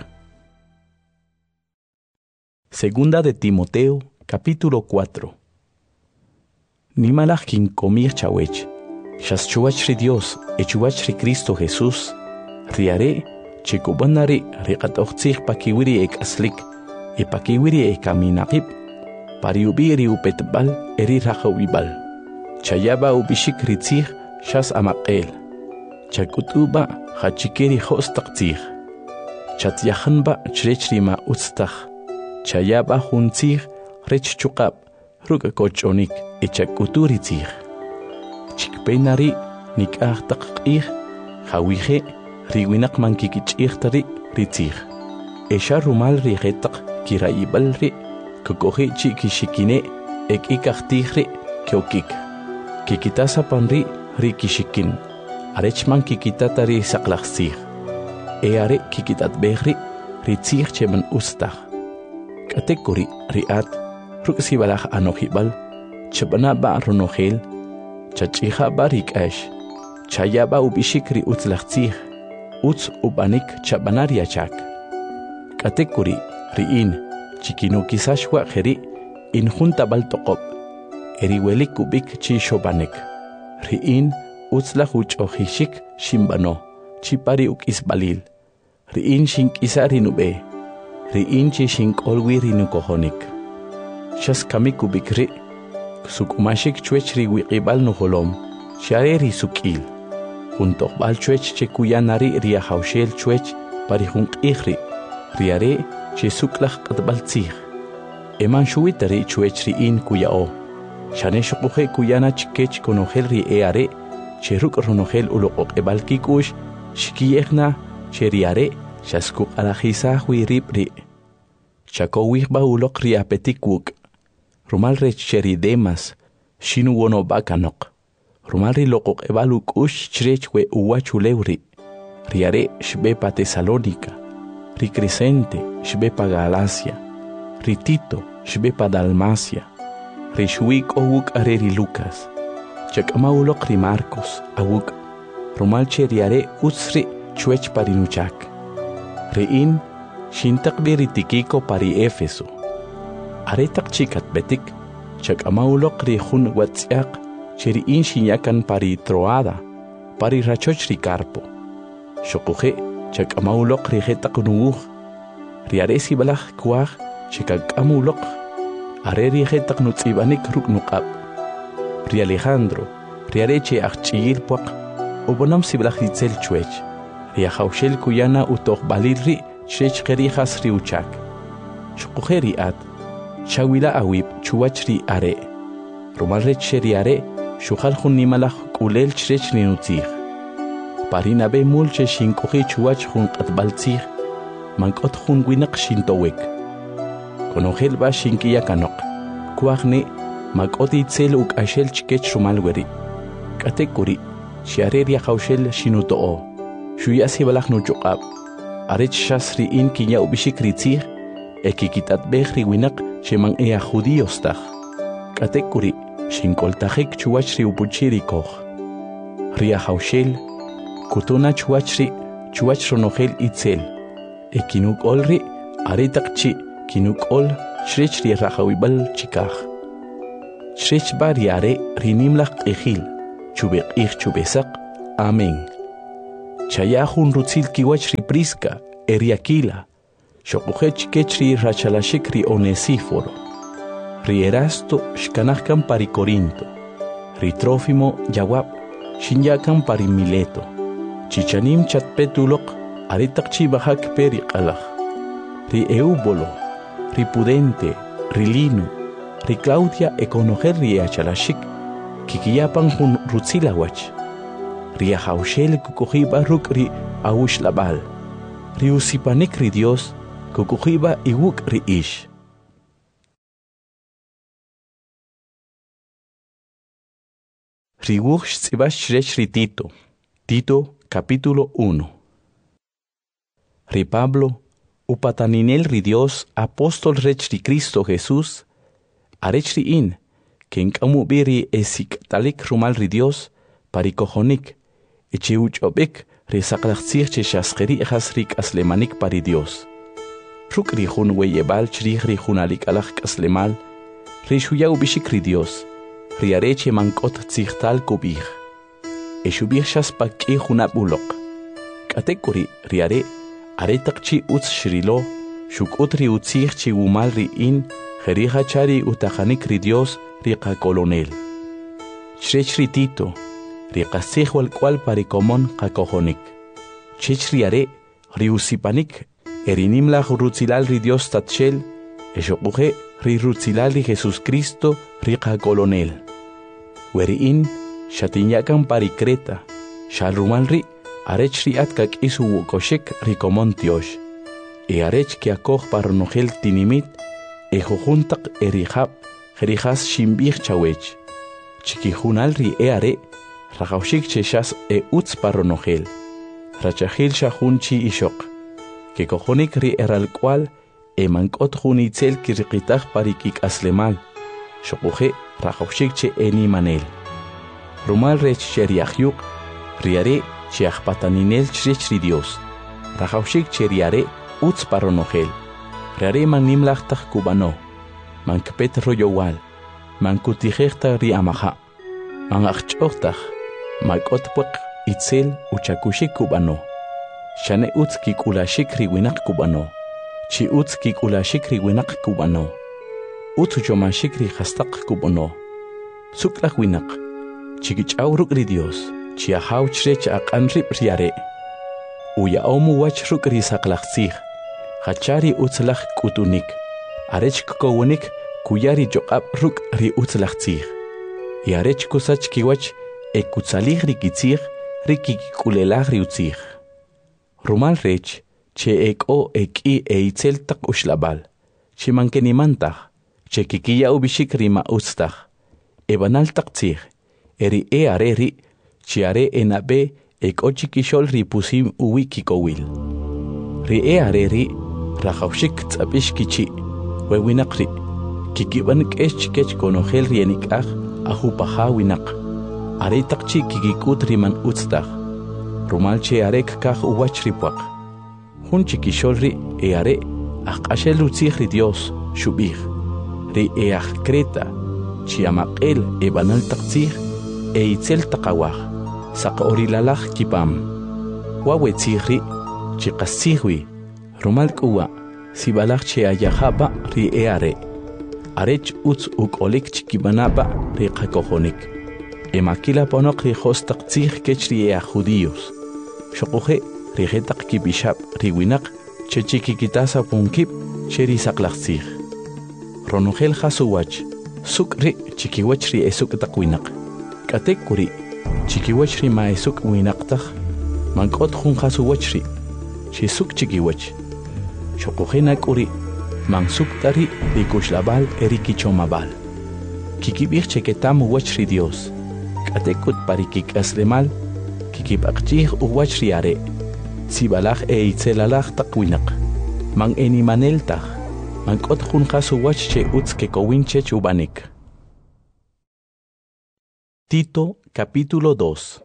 A: Segunda de Timoteo, capítulo 4. Nimalach kin komir chawech. Shas chuach ri Dios chuach ri Cristo Jesús. Riare chikubanari riqatochtzig pakiwiri ek aslik. Pakiwiri ek kaminaqib. Pariubiri upetbal eri rajawibal. Chayaba ubishik ritzig shas amaqel. Chakutuba hachikeri hostaqtzig. Chatyahanba chrechrima utztag. Chayaba huntzig rech chukab ruga kochonik echakuturitzig. Chikpenari nik'ahtaq'ig hawije riwinak mankikich'igtari ritzig. Esha rumal rigetaq kiraibal ri kokoji chikishikine ekikaqtig ri kyokik. Kikitasapan ri kishikin. Arechman kikitatari saqlaqzig. Eare kikitatbegri ritzig cheman ustag. Katekuri riat ruksibalaj anohibal chabana ba ronogel chachiha barikash chayaba ubishikri utzlaqtzig utz ubanik chabanariachak. Katekuri riin chikinukisashwa jeri injuntabal toqob eriwelik kubik chi shobanek riin utzlaj uchojishik shimbano chipari ukisbalil riin shinkisari nube riin chi shinkolwi rinukohonik. Shas kamikubikri sukumashik chwech riwiqibal nuholom shareri sukil. Juntoqbal chwech chekuyanari riahaushel chwech parihunq'igri riare che suklaj qatbal tzig. Eman shuwitari chwech riin kuyao. Shane shuquje kuyana chikech konogel ri eare che ruk ronogel uloqoqebal kikush shikiyegna che riare shaskuk alajisa huiripri. Chakowihba uloq ri apetikwuk. Rumal rech cheri demas shinu wono bakanok. Rumal ri loqoqebal ukush chrech we uwachulewri. Riare shbepa Tesalónica. Ri Crescente shbepa Galacia. Ri Tito shbepa Dalmacia. Ri shuik owuk areri Lucas. Chakama uloq ri Marcos awuk. Rumal cheriare utsri chwech parinuchak. Riin shintaqbi ri Tikiko pari Éfeso. Aretak chikat betik chakama uloq ri jun watziaq cheriin shinyakan pari Troada pari rachoch ri Carpo. Shokuje chakama uloq ri jetaq nuuj. Riare sibalaj kuaj chikakama uloq. Are ri jetaq nutzibanik ruk nuqab. Ri Alejandro riare che achchigil puaq. Ubonam sibalaj ritzel chwech. Ri ajaushel kuyana utoq balil ri chrech qerijas ri uchak. Shokuje ri at Chawila awib chuwach ri are. Rumal rech sheri are shukhal jun nimalaj kulel chrech ninutzig. Parina be mulche shinkoji chuwach jun qatbal tzig. Mankot jun winaq shintowek. Konogel ba shinkiya kanok. Kuajne makot itzel uk ashel chikech rumal weri. Katekuri shiare ri ajaushel shinutoo. Shuya sibalaj nuchukab. Arech shasri in kinya ubishik ritzig. Ekikitat bejri winaq sheman ea judíos taj. Katekuri shinkoltajik chuwachri upuchiri koj. Ria haushel kutuna chuwachri chuwach ronogel itzel. Ekinuk olri aretakchi kinuk ol shrechri rajawibal chikaj. Shrech bariare rinimlaq q'ijil chubek ij chubesaq Amén. Chayahun rutzil kiwach ri Prisca, eri Aquila, xokuhech kechri rachalashik ri Onesíforo, ri Erasto shkanahkan pari Corinto, ri Trófimo yawab, shinyakan pari Mileto, chichanim chatpetulok, aritak chibahak peri qalaj, ri Eubolo, ri Pudente, ri Lino, ri Claudia econoger ri achalashik, kikiyapan hun rutzilawach, ri ahaushel kukuhiba ruk ri aush-labal, ri usipanik ri Dios, kukuhiba iwuk ri ish. Ri wuch tzibash rech ri Tito. Tito capítulo 1. Ri Pablo, upataninel ri Dios, apóstol rech ri Cristo Jesús, arech ri in, ken kamubiri esik talik rumal ri Dios, parikojonik, eche uchobek, ri saklachtzir che shaskeri echas rik aslemanik pari Dios. Ruk ri jun weyebal chrich ri junalik alach kaslemal, ri shuyau bishik ri Dios, ri areche mankot tzihtal kubich. Eshubich shaspaki junabulok. Katekuri ri aretakchi utz shrilo, shukut ri utzich chi umal ri in, jerija chari utajanik ri Dios, ri kolonel. Chrech ri Tito, ri kasich wal cual parikomon kakojonik. Chech ri ri usipanik, erinim la rutzilal ri Dios tatchel, eshokuje ri rutzilal ri Jesus Cristo, ri kolonel. Weriin, shatinyakan pari Creta, shalrumal ri, arech ri atkak isu wukoshek ri komontiosh, arech ki akoj paronogel tinimit, jojuntak erihab, jerijas shimbich chawech. Chikijunal ri are, rajaushik cheshas utz paronogel, rachahil shahun chi ishok, que cojonik ri eral cual, mankot junitzel kirikitach parikik aslemal, shokuje rajaushik che eni manel. Rumal rech cheriahyuk, riare chiachpataninel chrech ri Dios, rajaushik cheriare utz paronogel, riare manimlachtach kubano, mankpet royowal, mankutijechta ri amaha, manachchochtach, makotpuk itzel uchakushik kubano, shane utz kikulashik ri winak kubano, chi utz kikulashik ri winak kubano, utz uchomashik ri hastak kubano, suklach winak, chikichaw ruk ri Dios, chi ahaw chrech aqanrib riare, uya omu wach ruk ri saklachtzich, hachari utzlach kutunik, arech kowonik kuyari joqab ruk ri utzlachtzich, y arech kusach kiwach ekutzalih ri kitzich ri kikulelach ri utzich. Rumal rech, che eko eki eitzel tak ushlabal, che mankenimantach, che kikiya ubishik ri maustach, ebanal taktzich, eri are ri, che are enabe eko chikishol ri pusim uwi kikowil. Ri are ri, rajaushik tzabish kichi, wewinakri, kikibanik eshkech konogel rienikach, ahupaha winak, are takchi kikikut riman utstach, rumalche arek kach uwach ripwak, hun chikishol ri are, akashel utzich ri Dios, shubich, ri ach Creta, chiamaqel ebanal taktzich, itzel takawach, sak orilalach kipam, wawetzich ri, chikasihwi, rumal kuwa, sibalach che ayahaba ri are, arech utz ukolik chikibanaba ri kakojonik, emakila ponok ri hostak tzich kech ri judíos, shokuje ri getak kibishab ri winak, che chikikitasa punkip, che ri saklachtzich. Ronogel hasuwach, suk ri chikiwach ri esuk tak winak, katek kuri, chikiwach ri maesuk winaktak, mankot hun hasuwach ri, che suk chikiwach, shokuje nakuri, mansuk tari ri kushlabal eri kichomabal. Kikibich cheketam uwach ri Dios, katekut parikik aslemal, kikibakchih uwach ri are, sibalach itzelalach takwinak, mang enimaneltach, mankot junjas uwach che utz kekowinche chubanik. Tito capítulo 2.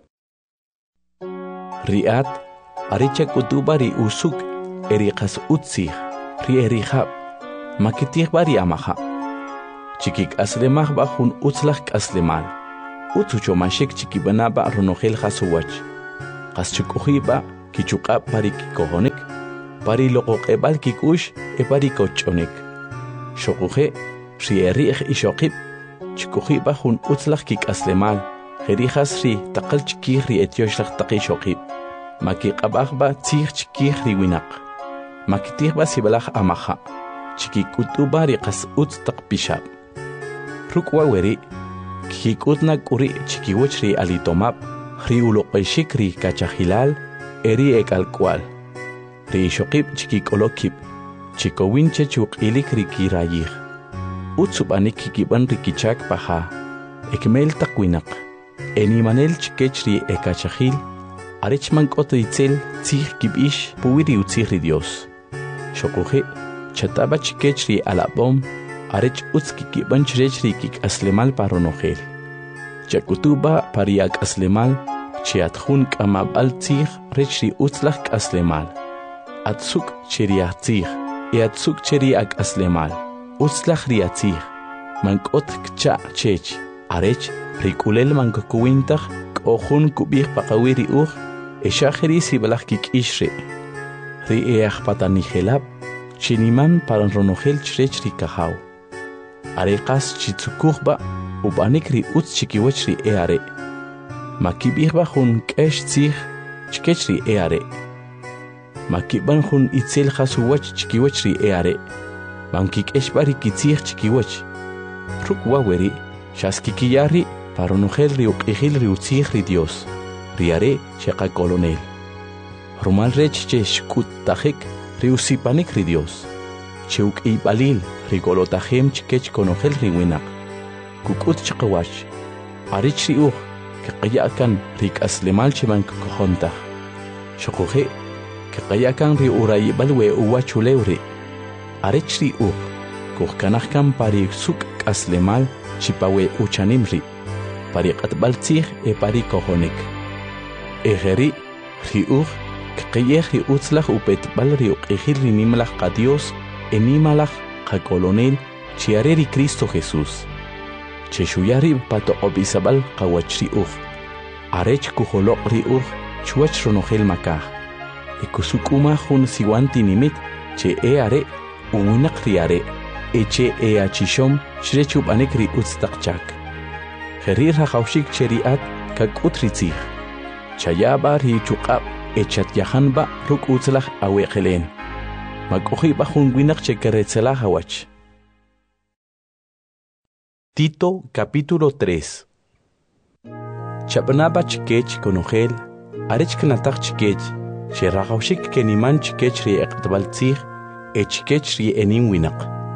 A: Riat, aricha kutuba ri usuk, erikas utzich, ri erihab, makitih bari amaha. Chikik aslemah ba hun utzlach aslemal. Utsucho mashik chikibanaba ronogel hasuwach. qas chukujiba kichuqab pari kikohonik, pari loqoqebal kikush pari kochonik. Shokuje ri'erij ishokib, chukujiba jun utzlaj kikaslemal, jerijas ri taqal chikij ri etioxlaj taqishokib. Makiqabajba tzij chikij ri winak. Makitijba sibalaj amaja, chikikutuba ri qas utz taqpishab. Rukwa weri, kikutna kuri chikiwech ri alitomab, ri uloqeshik ri kachajilal, eri ekalkwal. Ri ishokib chikikolokib, chikowinche chuqilik ri kirayij. Utsubanik kikiban ri kichak paja, ekmel takwinak. Enimanel chikech ri ekachajil, arech mankot ritzel tzij kibish puwiri utzij ri Dios. Shokuje, chataba chikech ri alabom, arech utz kikiban chrech ri kikaslemal paronojel. Chakutuba pariak aslemal, chiatjun kamabal tzij rech ri utzlaj kaslemal. Atzuk cheriak tzij, atzuk cheriak aslemal. Utzlaj ri atzij, mankot kcha chech, arech rikulel mankokuwintaj, k'ojun kubij paqawiri uj, eshajeri sibalaj kikishre. Ri eajpatanijelab, chiniman paranronojel chrech ri kajaw. Areqas chitzukujba, ubanik ri utz chikiwech ri eare. Makibijba jun k'ex tzij, chkech ri eare. Makiban jun itzel jasuwach chikiwech ri eare. Mankik'exba ri kitzij chikiwech. Rukwa weri, xaskikiyari paronojel ri uq'ijil ri utzij ri Dios. Riare cheqa colonel. Rumal rech che shkut tajik ri usipanik ri Dios. Che uq'iybalil ri golotajem chkech konojel ri winak. Kukut chaqawach. Arich ri uj, keqayakan ri k'aslemal chiman kukojontaj. Shokuje, keqayakan ri urayibal we uwachulew ri. Arich ri uj, kujkanajkan pari suk k'aslemal chipawe uchanim ri. Pari qatbal tzij pari kojonik. Ejeri, ri uj, keqayej ri utzlaj upetbal ri uq'ijil ri nimlaj qa Dios, enimalaj qa colonel, chiare ri Cristo Jesús. Cheshuyari patoqobisabal qawach ri uj. Arech kujoloq ri uj, chuach ronojel makaj. Ekusukuma jun siwanti nimit, che are, uwinak ri are, eche achishom, shrechub anek ri utztaqchak. Jerir hajawshik cheriat, kakut ri tzij. Chayaba ri chuqab, echat yahanba ruk utzlaj aweqelen. Makujiba jun winak chekeretzelaj hawach. Tito capítulo 3. Chabnaba chikech konojel, arech knatak chikech, cherajawshik keniman chikech ri eqtbal tzij, echikech ri enim winak.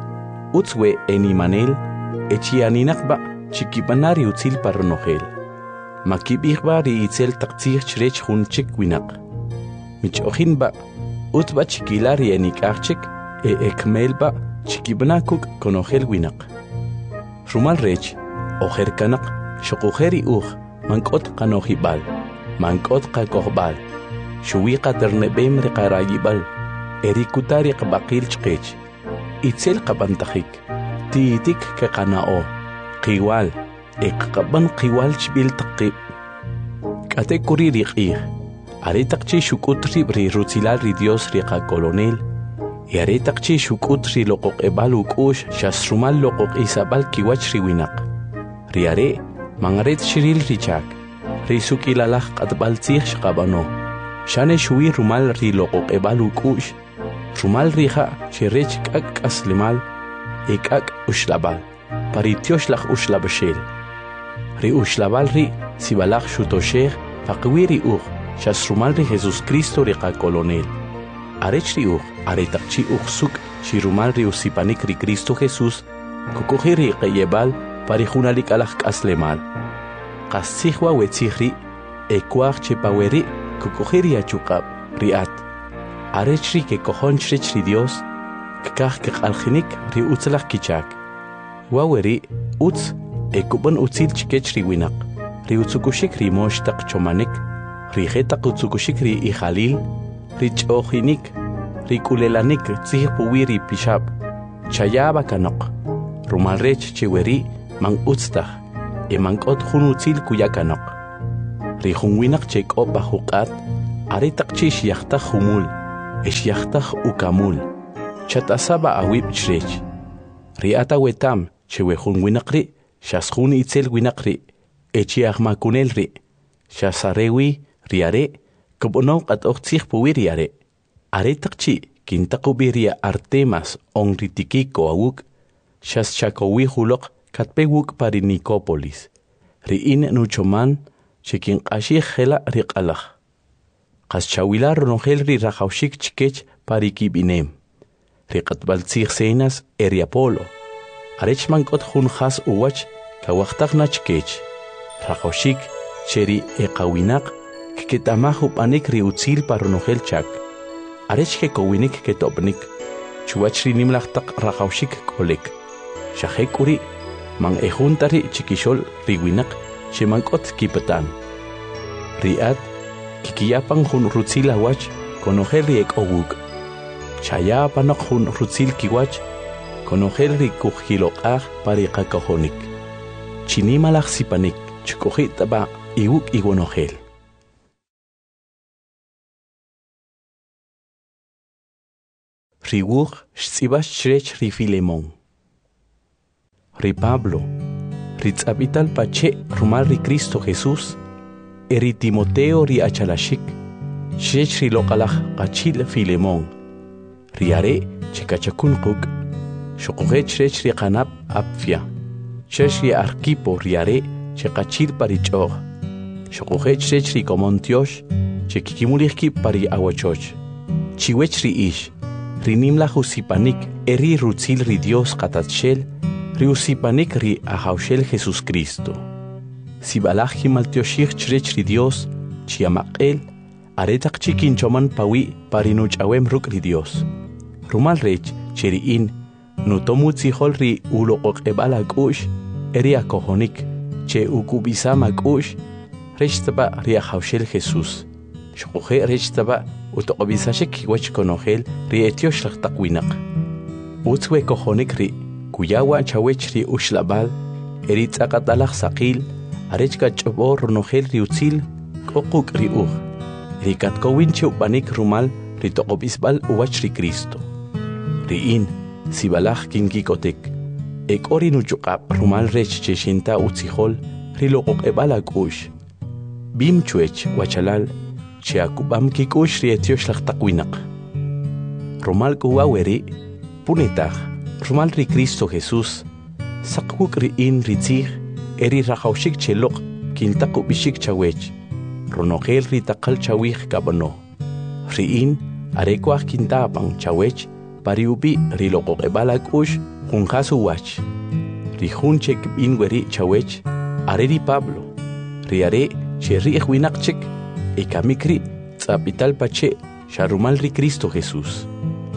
A: Utzwe enimanel, echianinakba, chikibanari utzil paronojel. Makibijba ri itzel taqtzij chrech jun chik winak. Michojinba, utba chikilari enikachik, ekmelba, chikibanakuk konojel winak. Rumal rech, ojerkanak, shokujeri uj, mankot kanojibal, mankot kakohbal, shuwiqa ternebem riqarayibal, erikutari qabaqil chqech, itzel qabantajik, tiitik keqanao, qiwal, eqqaban qiwal chbil taqib. Kate kuri riqij, aretaqchi shukut ri rutzilal ri Dios riqa colonel, aretaqchi shukut ri loqoqebal ukush shasrumal loqoqisabal kiwach ri winak. Riare, mangaret shiril richak, ri sukilalaj qatbal tzij shqabano, shane shuwi rumal ri loqoqebal ukush, rumal rija chirech k'ak aslemal, ek'ak ushlabal, paritioxlaj ushlabashel. Ri ushlabal ri sibalaj shutoshej, faqwi ri uj, shasrumal ri Jesus Cristo riqa colonel. Arech ri uj, aretaqchi uj suk, shirumal ri usipanik ri Cristo Jesús, kukuji ri qeyebal, parijunalik alaj k'aslemal. Qastzijwa wetzij ri, ekuaj chepaweri, kukuji ri achuqab, ri at. Arech ri kekojon chrech ri Dios, kkaj keqaljinik ri utzlaj kichak. Waweri, utz, ekuban utzil chikech ri winak, ri utzukushik ri moshtaq chomanik, ri jetaq utzukushik ri ijalil, ri ch'ojinik, ri kulelanik tzij puwi ri pishab, chayaba kanok, rumal rech chiweri, man utztaj, mankot jun utzil kuya kanok. Ri jun winak chek'ob bajuqat, Are taqchish yaxtaj humul, esh yaxtaj ukamul. Chatasaba awib chrech. Riata wetam, chewehun winakri, shashun itzel winakri, echiach makunelri, shasarewi, riare, kobono at ochtzich puwiriare. Are taqchi, kintakubiria Artemas onritikiko awuk, shaschakowi hulok, katpewuk pari Nicopolis. Riin nuchoman, chekin ashik hela riqalach. Qaschawila ronogel ri rajaushik chikech parikibinem. Riqatbaltzig senas eriapolo. Arechman kot hun has uwach kawachtagna chikech. Rajaushik cheri eqawinak kiketamahu panik riutzil paronogel chak. Arech kekowinik ketopnik. Chuachri nimlachtak rajaushik kolek. Shahekuri man ejuntari chikishol riwinak chemankot kipatan. Riat kikiyapang hun rutzil awach konogel ri ekowuk. Chaya panok hun rutzil kiwach konogel ri kujilokaj pariqakojonik. Chinimalaj sipanik chukojitaba iwuk iwonogel. Riwuj xtzibax chrech ri Filemón. Ri Pablo, ri tzabital pache rumal ri Cristo Jesús, eri Timoteo ri achalashik, chrech ri loqalaj qachil Filemón. Ri are chekachakunkuk, shokoje chrech ri qanab apfia, chrech ri Arquipo ri are chekachil parichoj, shokoje chrech ri Comontiosh, chekikimulihki pari awachoch, chiwech ri ish, ri nimla usipanik eri rutzil ri Dios qatatshel, ri usipanik ri ahaushel Jesus Cristo. Sibalaj himaltioshik chrech ri Dios, chiamaqel, aretak chikinchoman pawi parinuch awem ruk ri Dios. Rumal rech cheriin, nutomutzihol ri uloqoqebala kush, eri akojonik, che ukubisama kush, rechtaba ri ahaushel Jesus. Shokoje rechtaba utoqobisashek kiwach konogel ri etiosh taqwinak. Utzwe kojonik ri kuyawa chawech ri ushlabal eri tzaqatalaj saqil arechka ch'obor ronogel ri utzil koquk ri uj. Ri katkowin chupanik rumal ri toqobisbal uwach ri Cristo. Riin sibalaj kinkikotek. Ekori nuchuqab rumal rech cheshinta utzihol ri loqoqebal akush. Bim chuech wachalal cheakubam kikush ri etiosh taqwinak. Rumal kuwaweri punetaj rumal ri Cristo Jesús saqwuk riin ritzig eri rajaushik chelok kintaqubishik chawech ronogel ri taqal chawij kabano. Riin arekwaj kintapang chawech pariubi ri loqoqebal akush junjasu wach. Ri junchek bin weri chawech are ri Pablo. Ri are che ri ejwinaqchek ekamikri tzapital pache sharumal ri Cristo Jesús.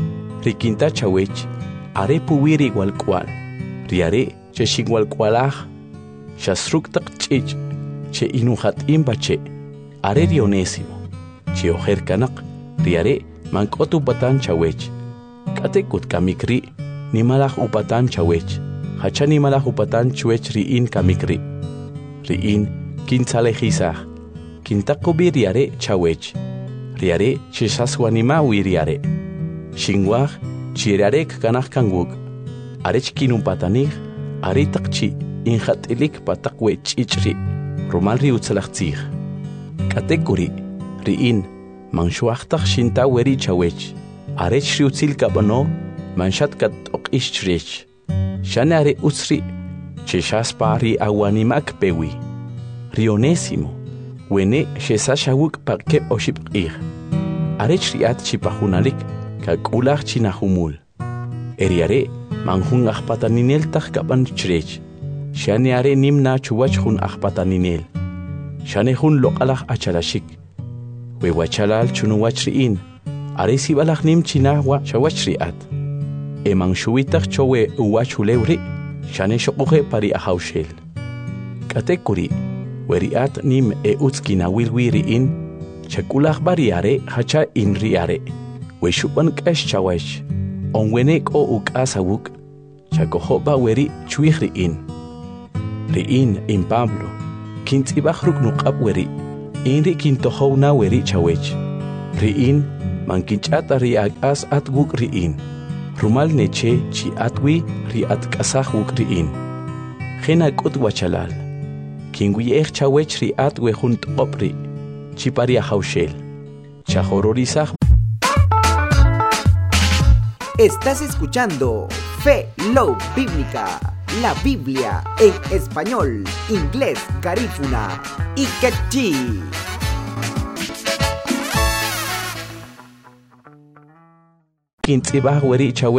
A: Ri kinta chawech are puwiri igual cual. Riare che xigual cualaj. Shasruktak chich. Che inuhat imbache. Are rionésimo. Che ojer kanak. Riare mankot upatan chawech. Katekut kamikri. Nimalaj upatan chawech. Hacha nimalaj upatan chuech riin kamikri. Riin kintzalejizaj. Kintakubi riare chawech. Riare chesaswanima wiriare. Xinguaj chirarek kanak kangwuk. Arech kinumpatanij, aritaqchi injatilik patakwe chichri, rumal ri utzalachtzij. Katekuri, riin, manshuachtak shinta weri chawech. Arech ri utzil kabano, manshat kat okishrech. Shane are utzri, cheshaspa ri awanimak pewi. Rionésimo, wene shesashawuk parkep oshipqij. Arech riat chipahunalik, kakulach chinahumul. Eriare, manjun ajpataninel tajkapan chrech. Shane are nimna chuwach jun ajpataninel. Shane jun loqalaj achalashik. Wewachalal chunuwach riin. Are sibalaj nim chinahwa chawach riat. Eman shuwitaj chowe uwachulewri. Shane shokoje pari ahaushel. Katekuri, weriat nim utzkinawilwi riin. Chakulaj bariare hacha inriare. Weshupan kash chawach. Onwenek o ukasawuk, chakohoba weri chuij riin. Riin in Pablo, kintzibajruk nuqab weri, inri kintohowna weri chawech. Riin, mankinchata riak as at guk riin. Rumal neche chi atwi ri at kasah guk riin. Gena kut wachalal. Kingwi chawech ri at we junt opri. Chiparia haushel. Chajororizah.
B: Estás escuchando Fe Love Bíblica, la Biblia en español, inglés, garífuna y quechí.
A: Kintzibah weri chawe